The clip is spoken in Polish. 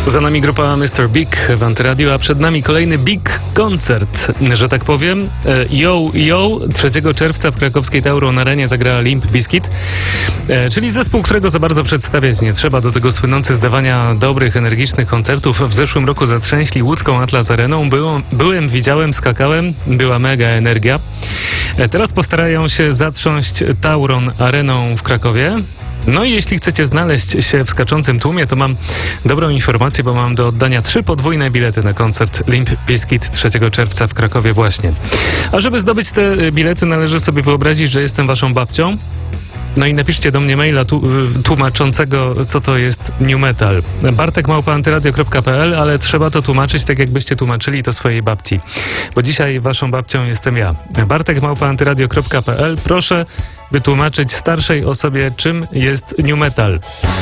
Za nami grupa Mr. Big w Antyradio, a przed nami kolejny big koncert, że tak powiem. Yo, 3 czerwca w krakowskiej Tauron Arenie zagra Limp Bizkit, czyli zespół, którego za bardzo przedstawiać nie trzeba. Do tego słynący z dawania dobrych, energicznych koncertów. W zeszłym roku zatrzęśli łódzką Atlas Areną. Byłem, widziałem, skakałem, była mega energia. Teraz postarają się zatrząść Tauron Areną w Krakowie. No i jeśli chcecie znaleźć się w skaczącym tłumie, to mam dobrą informację, bo mam do oddania 3 podwójne bilety na koncert Limp Bizkit 3 czerwca w Krakowie właśnie. A żeby zdobyć te bilety, należy sobie wyobrazić, że jestem waszą babcią. No i napiszcie do mnie maila tłumaczącego, co to jest new metal. bartek@antyradio.pl, ale trzeba to tłumaczyć tak, jakbyście tłumaczyli to swojej babci. Bo dzisiaj waszą babcią jestem ja. bartek@antyradio.pl. Proszę wytłumaczyć starszej osobie, czym jest new metal.